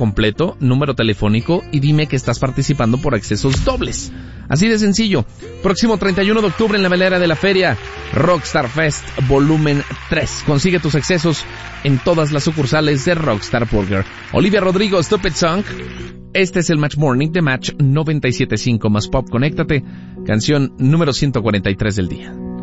completo, número telefónico y dime que estás participando por accesos dobles. Así de sencillo. Próximo 31 de octubre en la velera de la feria, Rockstar Fest Volumen 3. Consigue tus accesos en todas las sucursales de Rockstar Burger. Olivia Rodrigo, Stupid Song. Este es el Match Morning de Match 97.5 más Pop. Conéctate. Canción número 143 del día.